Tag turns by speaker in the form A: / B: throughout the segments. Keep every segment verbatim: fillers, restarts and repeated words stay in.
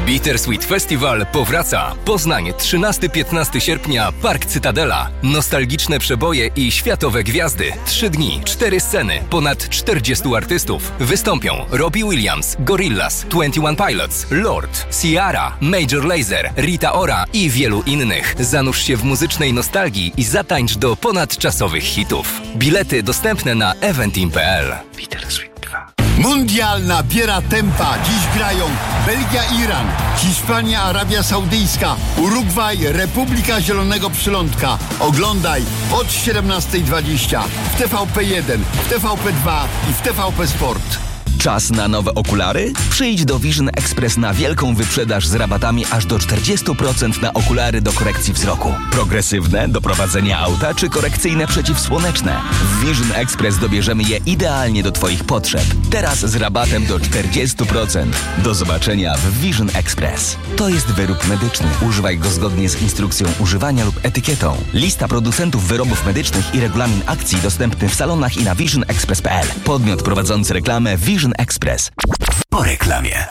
A: Bittersweet Festival powraca. Poznań, trzynastego do piętnastego sierpnia, Park Cytadela. Nostalgiczne przeboje i światowe gwiazdy. Trzy dni, cztery sceny, ponad czterdziestu artystów. Wystąpią Robbie Williams, Gorillaz, Twenty One Pilots, Lord, Ciara, Major Lazer, Rita Ora i wielu innych. Zanurz się w muzycznej nostalgii i zatańcz do ponadczasowych hitów. Bilety dostępne na eventim kropka p l. Bittersweet dwa.
B: Mundial nabiera tempa. Dziś grają Belgia, Iran, Hiszpania, Arabia Saudyjska, Urugwaj, Republika Zielonego Przylądka. Oglądaj od siedemnastej dwadzieścia w T V P jeden, w T V P dwa i w T V P Sport.
C: Czas na nowe okulary? Przyjdź do Vision Express na wielką wyprzedaż z rabatami aż do czterdzieści procent na okulary do korekcji wzroku. Progresywne do prowadzenia auta czy korekcyjne przeciwsłoneczne. W Vision Express dobierzemy je idealnie do Twoich potrzeb. Teraz z rabatem do czterdzieści procent. Do zobaczenia w Vision Express. To jest wyrób medyczny. Używaj go zgodnie z instrukcją używania lub etykietą. Lista producentów wyrobów medycznych i regulamin akcji dostępny w salonach i na vision express kropka p l. Podmiot prowadzący reklamę Vision Express.
A: Po reklamie.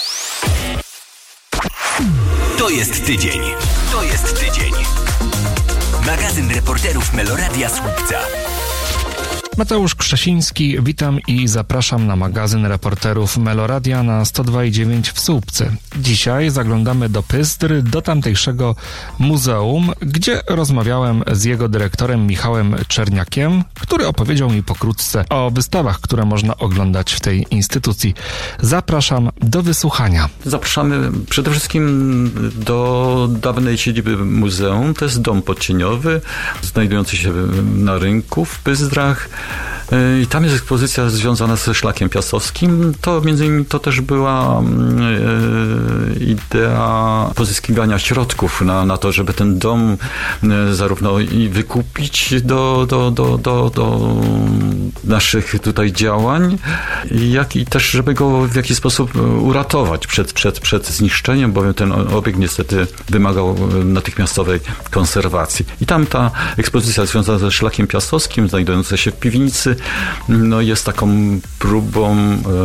A: To jest tydzień. To jest tydzień. Magazyn reporterów Meloradia Słupca.
D: Mateusz Krzesiński, witam i zapraszam na magazyn reporterów Meloradia na sto dwa i dziewięć w Słupcy. Dzisiaj zaglądamy do Pyzdr, do tamtejszego muzeum, gdzie rozmawiałem z jego dyrektorem Michałem Czerniakiem, który opowiedział mi pokrótce o wystawach, które można oglądać w tej instytucji. Zapraszam do wysłuchania.
E: Zapraszamy przede wszystkim do dawnej siedziby muzeum. To jest dom podcieniowy, znajdujący się na rynku w Pyzdrach. I tam jest ekspozycja związana ze szlakiem piastowskim. To między innymi to też była e, idea pozyskiwania środków na, na to, żeby ten dom e, zarówno i wykupić do, do, do, do, do naszych tutaj działań, jak i też, żeby go w jakiś sposób uratować przed, przed, przed zniszczeniem, bowiem ten obiekt niestety wymagał natychmiastowej konserwacji. I tam ta ekspozycja związana ze szlakiem piastowskim, znajdująca się w piwnicy, no jest taką próbą,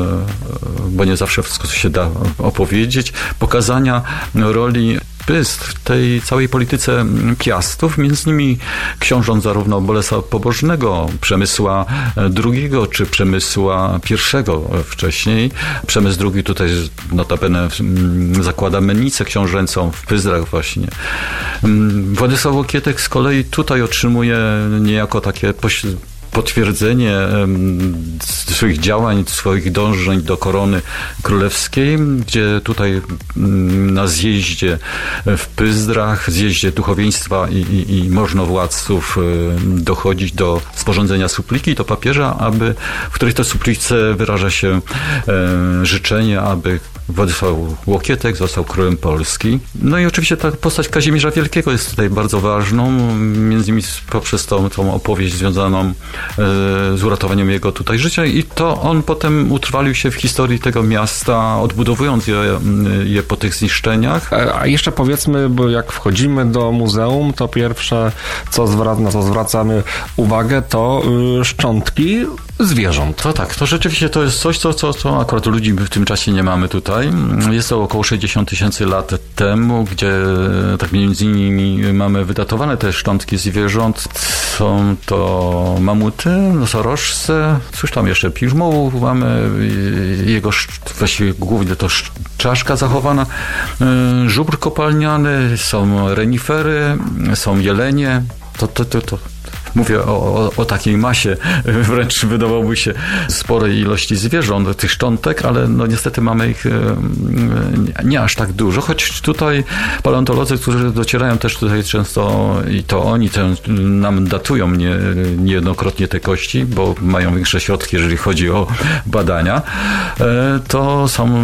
E: bo nie zawsze wszystko się da opowiedzieć, pokazania roli Pyzdr w tej całej polityce Piastów, między innymi książąt zarówno Bolesława Pobożnego, Przemysła drugiego czy Przemysła pierwszego wcześniej. Przemysł drugi tutaj notabene zakłada mennicę książęcą w Pyzdrach właśnie. Władysław Łokietek z kolei tutaj otrzymuje niejako takie potwierdzenie swoich działań, swoich dążeń do korony królewskiej, gdzie tutaj na zjeździe w Pyzdrach, zjeździe duchowieństwa i, i, i możnowładców dochodzi do sporządzenia supliki do papieża, aby, w której to suplice wyraża się życzenie, aby Władysław Łokietek został królem Polski. No i oczywiście ta postać Kazimierza Wielkiego jest tutaj bardzo ważną, między innymi poprzez tą, tą opowieść związaną z uratowaniem jego tutaj życia i to on potem utrwalił się w historii tego miasta, odbudowując je, je po tych zniszczeniach.
D: A jeszcze powiedzmy, bo jak wchodzimy do muzeum, to pierwsze, co zwraca, na co zwracamy uwagę, to y, szczątki zwierząt.
E: To tak, to rzeczywiście to jest coś, co, co, co akurat ludzi w tym czasie nie mamy tutaj. Jest to około sześćdziesiąt tysięcy lat temu, gdzie tak między innymi mamy wydatowane te szczątki zwierząt. Są to mamuty, nosorożce, cóż tam jeszcze, piżmołów mamy, jego właściwie głównie to czaszka zachowana, żubr kopalniany, są renifery, są jelenie. To, to, to, to. Mówię o, o, o takiej masie, wręcz wydawałoby się sporej ilości zwierząt, tych szczątek, ale no niestety mamy ich nie aż tak dużo, choć tutaj paleontolodzy, którzy docierają też tutaj często i to oni ten, nam datują nie, niejednokrotnie te kości, bo mają większe środki, jeżeli chodzi o badania, to są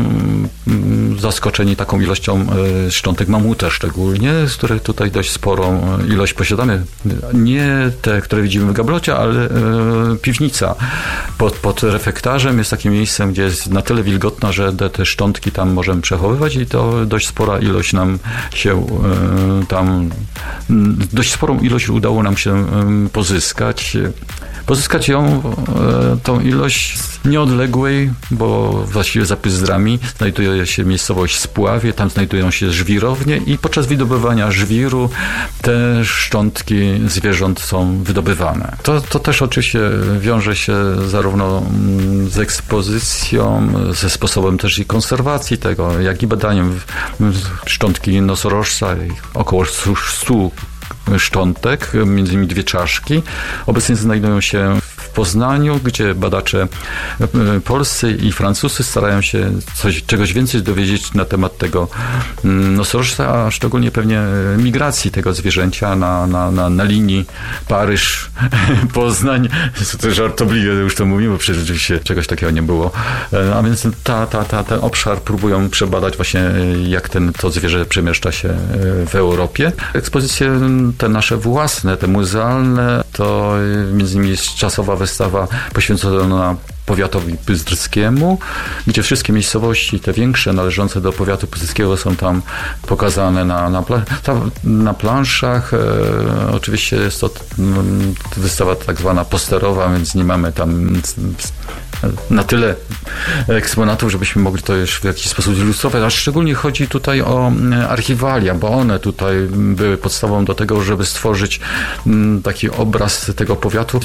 E: zaskoczeni taką ilością szczątek mamuta szczególnie, z których tutaj dość sporą ilość posiadamy. Nie te, które widzimy w gablocie, ale e, piwnica pod, pod refektarzem jest takim miejscem, gdzie jest na tyle wilgotna, że te, te szczątki tam możemy przechowywać i to dość spora ilość nam się e, tam, dość sporą ilość udało nam się e, pozyskać. Pozyskać ją, e, tą ilość nieodległej, bo właściwie za Pysdrami znajduje się miejscowość Spławie, tam znajdują się żwirownie i podczas wydobywania żwiru te szczątki zwierząt są wydobywane. To, to też oczywiście wiąże się zarówno z ekspozycją, ze sposobem też i konserwacji tego, jak i badaniem szczątki nosorożca, około stu szczątek, między innymi dwie czaszki. Obecnie znajdują się w Poznaniu, gdzie badacze polscy i francuscy starają się coś, czegoś więcej dowiedzieć na temat tego nosorożca, a szczególnie pewnie migracji tego zwierzęcia na, na, na, na linii Paryż-Poznań. To żartobliwie już to mówimy, bo przecież rzeczywiście czegoś takiego nie było. A więc ta, ta, ta, ten obszar próbują przebadać właśnie, jak ten, to zwierzę przemieszcza się w Europie. Ekspozycje te nasze własne, te muzealne, to między innymi jest czasowa wystawa poświęcona powiatowi pyzdrskiemu, gdzie wszystkie miejscowości, te większe, należące do powiatu pyzdrskiego są tam pokazane na, na, na planszach. E, oczywiście jest to m, wystawa tak zwana posterowa, więc nie mamy tam na tyle eksponatów, żebyśmy mogli to już w jakiś sposób zilustrować, a szczególnie chodzi tutaj o archiwalia, bo one tutaj były podstawą do tego, żeby stworzyć taki obraz tego powiatu.